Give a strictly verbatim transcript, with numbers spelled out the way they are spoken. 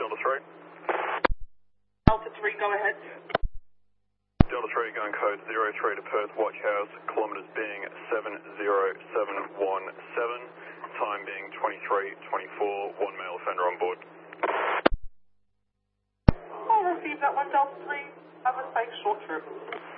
Delta three. Delta three, go ahead. Delta three, going code zero three to Perth, watch house, kilometres being seven zero seven one seven, time being twenty-three twenty-four, one male offender on board. I'll receive that one, Delta three. Have a safe short trip.